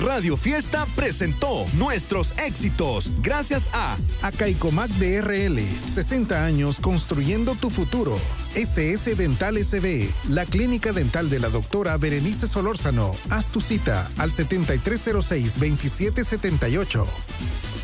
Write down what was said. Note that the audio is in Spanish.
Radio Fiesta presentó nuestros éxitos gracias a Acaicomac DRL, 60 años construyendo tu futuro. SS Dental SB, la clínica dental de la doctora Berenice Solórzano. Haz tu cita al 7306-2778.